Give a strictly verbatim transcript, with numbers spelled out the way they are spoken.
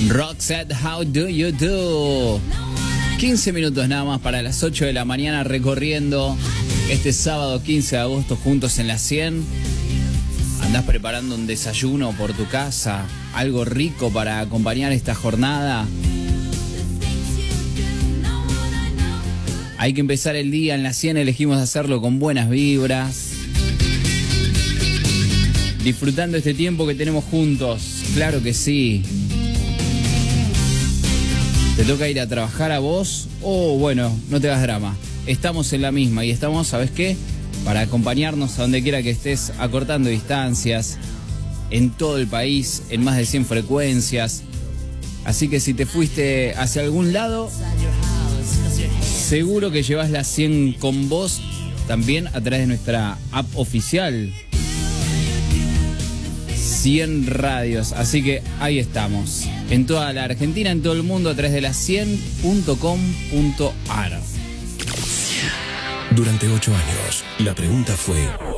Roxette, how do you do? quince minutos nada más para las ocho de la mañana recorriendo este sábado quince de agosto juntos en la cien. ¿Andás preparando un desayuno por tu casa? ¿Algo rico para acompañar esta jornada? Hay que empezar el día en la cien, elegimos hacerlo con buenas vibras, disfrutando este tiempo que tenemos juntos, claro que sí. ¿Te toca ir a trabajar a vos? Oh, bueno, no te hagas drama. Estamos en la misma y estamos, ¿sabes qué? Para acompañarnos a donde quiera que estés, acortando distancias, en todo el país, en más de cien frecuencias. Así que si te fuiste hacia algún lado, seguro que llevas la cien con vos también a través de nuestra app oficial. cien radios, así que ahí estamos. En toda la Argentina, en todo el mundo, a través de la cien punto com punto ar. Durante ocho años, la pregunta fue...